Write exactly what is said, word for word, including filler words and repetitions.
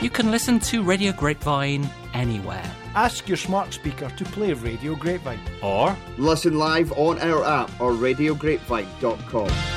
You can listen to Radio Grapevine anywhere. Ask your smart speaker to play Radio Grapevine. Or listen live on our app or radio grapevine dot com.